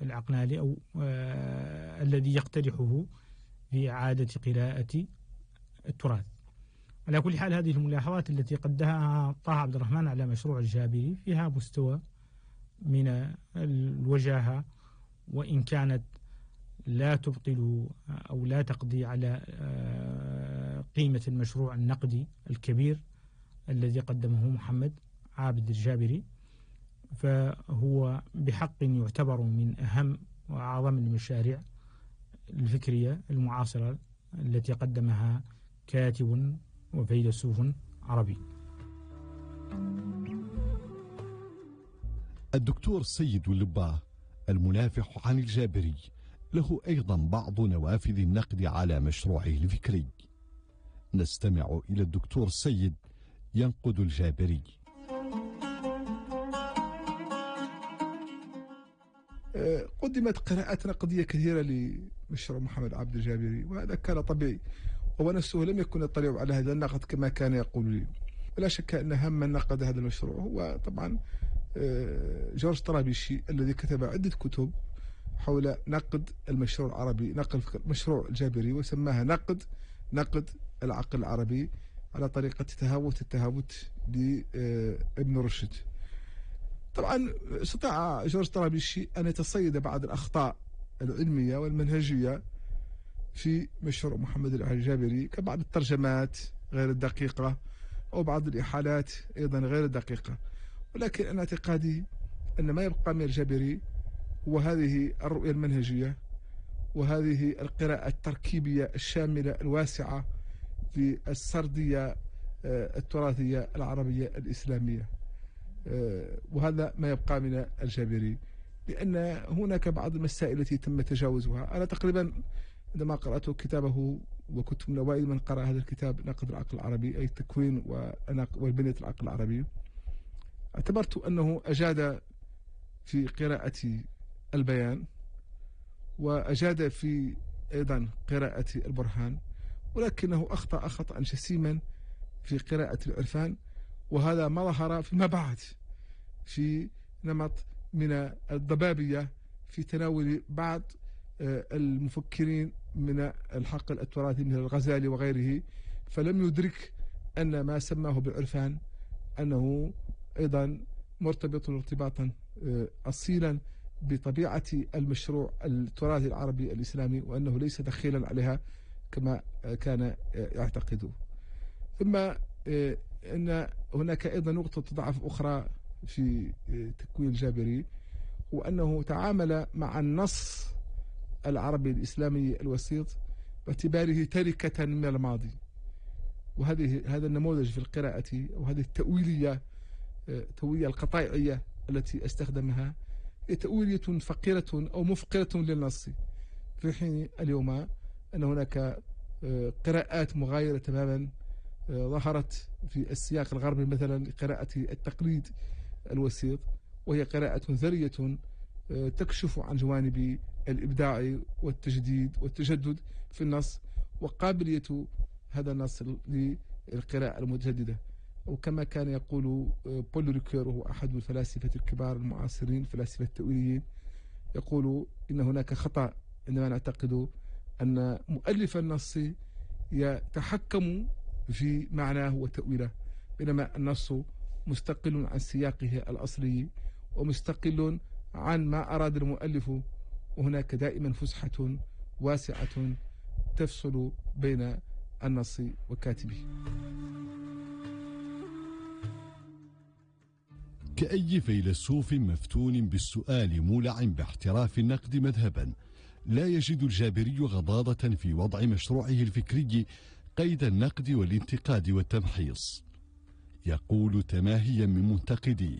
العقنالي أو الذي يقترحه في إعادة قراءة التراث. على كل حال، هذه الملاحظات التي قدمها طه عبد الرحمن على مشروع الجابري فيها مستوى من الوجاهة، وإن كانت لا تبطل أو لا تقضي على قيمة المشروع النقدي الكبير الذي قدمه محمد عابد الجابري، فهو بحق يعتبر من أهم وأعظم المشاريع الفكرية المعاصرة التي قدمها كاتب وفيلسوف عربي. الدكتور سيد اللباه المنافح عن الجابري له أيضا بعض نوافذ النقد على مشروعه الفكري. نستمع إلى الدكتور سيد ينقد الجابري. قدمت قراءات نقدية كثيرة لمشروع محمد عابد الجابري، وهذا كان طبيعي، وهو نفسه لم يكن يطلع على هذا النقد كما كان يقول لي. ولا شك أن أهم من نقد هذا المشروع هو طبعا جورج طرابيشي، الذي كتب عدة كتب حول نقد المشروع العربي، نقد مشروع الجابري، وسماها نقد العقل العربي على طريقة التهاوت لابن رشد. طبعا استطاع جورج طرابيشي أن يتصيد بعض الأخطاء العلمية والمنهجية في مشروع محمد الجابري، كبعض الترجمات غير الدقيقة أو بعض الإحالات أيضا غير الدقيقة. ولكن أنا اعتقادي أن ما يبقى من الجابري هو هذه الرؤية المنهجية وهذه القراءة التركيبية الشاملة الواسعة في السردية التراثية العربية الإسلامية، وهذا ما يبقى من الجابري، لأن هناك بعض المسائل التي تم تجاوزها. أنا تقريبا عندما قرأت كتابه وكنت من أوائل من قرأ هذا الكتاب نقد العقل العربي، أي تكوين وبنية العقل العربي، اعتبرت أنه أجاد في قراءة البيان وأجاد في أيضا قراءة البرهان، ولكنه أخطأ خطأ جسيما في قراءة العرفان، وهذا ما ظهر فيما بعد في نمط من الضبابية في تناول بعض المفكرين من الحقل التراثي مثل الغزالي وغيره، فلم يدرك أن ما سماه بالعرفان أنه أيضا مرتبط ارتباطا أصيلا بطبيعة المشروع التراثي العربي الإسلامي، وأنه ليس دخيلا عليها كما كان يعتقد. ثم أن هناك أيضا نقطة ضعف أخرى في تكوين الجابري، وأنه تعامل مع النص العربي الإسلامي الوسيط باعتباره تركة من الماضي، هذا النموذج في القراءة وهذه التأويلية القطاعية التي استخدمها هي تأويلية فقيرة أو مفقرة للنص، في حين اليوم أن هناك قراءات مغايرة تماما ظهرت في السياق الغربي، مثلا قراءة التقليد الوسيط، وهي قراءة ذرية تكشف عن جوانب الإبداع والتجديد والتجدد في النص وقابلية هذا النص للقراءة المتجددة. وكما كان يقول بول ريكير، وهو أحد الفلاسفة الكبار المعاصرين الفلاسفة التأويليين، يقول إن هناك خطأ عندما نعتقد أن مؤلف النص يتحكم في معناه وتأويله، بينما النص مستقل عن سياقه الأصلي ومستقل عن ما أراد المؤلف، وهناك دائما فسحة واسعة تفصل بين النص وكاتبه. كأي فيلسوف مفتون بالسؤال مولع باحتراف النقد مذهبا، لا يجد الجابري غضاضة في وضع مشروعه الفكري قيد النقد والانتقاد والتمحيص. يقول تماهيا من منتقديه: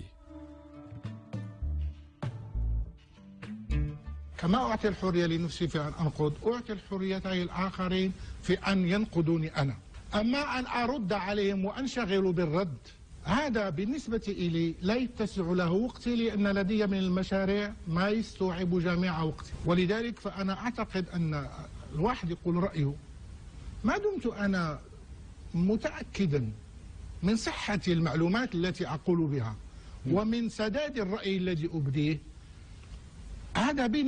كما أعطي الحرية لنفسي في أن أنقد، أعطي الحرية للآخرين في أن ينقدوني أنا. أما أن أرد عليهم وأنشغل بالرد، هذا بالنسبة إلي لا يتسع له وقتي، لأن لدي من المشاريع ما يستوعب جميع وقتي. ولذلك فأنا أعتقد أن الواحد يقول رأيه ما دمت أنا متأكدا من صحة المعلومات التي أقول بها ومن سداد الرأي الذي أبديه. هذا